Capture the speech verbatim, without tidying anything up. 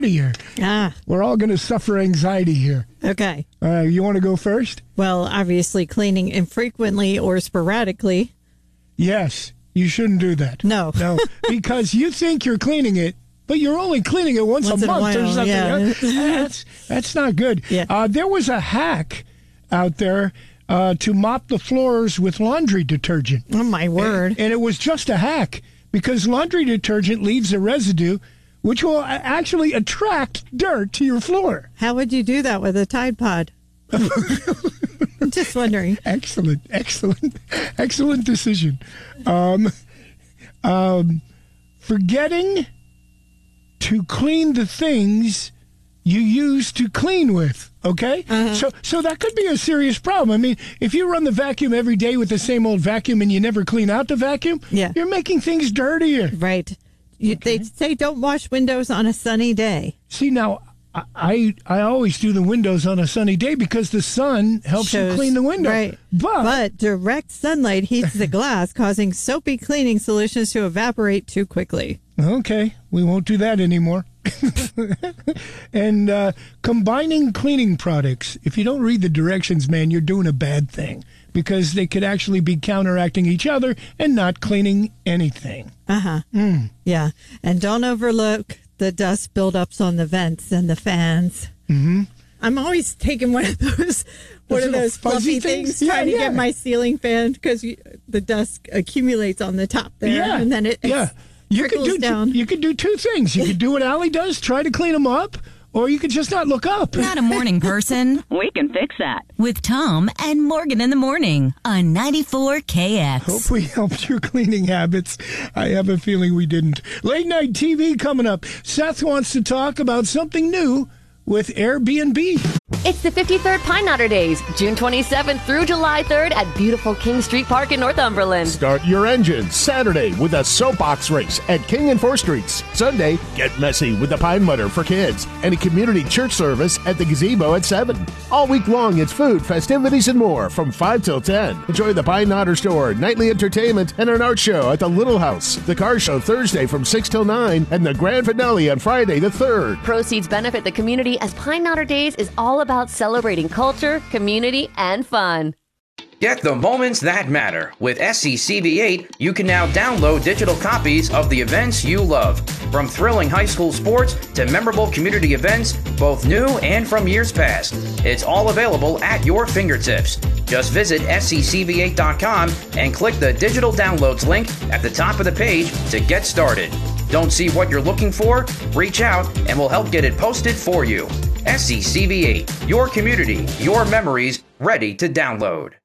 here. Ah. We're all going to suffer anxiety here. Okay. Uh, you want to go first? Well, obviously cleaning infrequently or sporadically. Yes. You shouldn't do that. No. No. Because you think you're cleaning it, but you're only cleaning it once, Once a in a month or while, something. yeah. That's, that's not good. Yeah. Uh, there was a hack out there uh, to mop the floors with laundry detergent. Oh, my word. And, and it was just a hack because laundry detergent leaves a residue which will actually attract dirt to your floor. How would you do that with a Tide Pod? I'm just wondering. Excellent, excellent, excellent decision. Um, um, forgetting to clean the things you use to clean with, okay? Uh-huh. So so that could be a serious problem. I mean, if you run the vacuum every day with the same old vacuum and you never clean out the vacuum, yeah. you're making things dirtier. Right. You, okay. They say don't wash windows on a sunny day. See, now, I, I I always do the windows on a sunny day because the sun helps Shows, you clean the window. Right. But, but direct sunlight heats the glass, causing soapy cleaning solutions to evaporate too quickly. Okay, we won't do that anymore. And uh, combining cleaning products, if you don't read the directions, man, you're doing a bad thing because they could actually be counteracting each other and not cleaning anything. Uh-huh. Mm. Yeah, and don't overlook the dust buildups on the vents and the fans. Mm-hmm. I'm always taking one of those one of those fluffy things, things? trying yeah, to yeah. get my ceiling fan because the dust accumulates on the top there, yeah. and then it yeah. You could do down. Two, you could do two things. You could do what Allie does, try to clean them up, or you could just not look up. Not a morning person. We can fix that. With Tom and Morgan in the morning on ninety-four K X. Hope we helped your cleaning habits. I have a feeling we didn't. Late night T V coming up. Seth wants to talk about something new with Airbnb. It's the fifty-third Pine Knotter Days, June twenty-seventh through July third at beautiful King Street Park in Northumberland. Start your engines Saturday with a soapbox race at King and fourth Streets. Sunday, get messy with the Pine Mutter for kids and a community church service at the Gazebo at seven. All week long, it's food, festivities, and more from five till ten. Enjoy the Pine Knotter Store, nightly entertainment, and an art show at the Little House. The car show Thursday from six till nine, and the grand finale on Friday the third. Proceeds benefit the community as Pine Knotter Days is all about celebrating culture, community, and fun. Get the moments that matter. With S C C V eight, you can now download digital copies of the events you love. From thrilling high school sports to memorable community events, both new and from years past. It's all available at your fingertips. Just visit S C C V eight dot com and click the digital downloads link at the top of the page to get started. Don't see what you're looking for? Reach out and we'll help get it posted for you. S C C V eight, your community, your memories, ready to download.